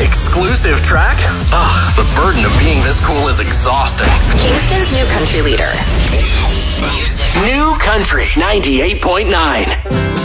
Exclusive track? Ugh, the burden of being this cool is exhausting. Kingston's new country leader. New Country 98.9.